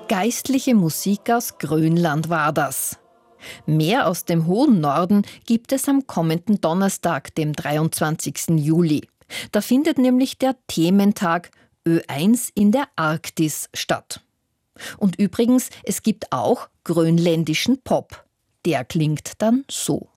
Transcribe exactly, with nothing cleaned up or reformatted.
Geistliche Musik aus Grönland war das. Mehr aus dem hohen Norden gibt es am kommenden Donnerstag, dem dreiundzwanzigsten Juli. Da findet nämlich der Thementag Ö eins in der Arktis statt. Und übrigens, es gibt auch grönländischen Pop. Der klingt dann so.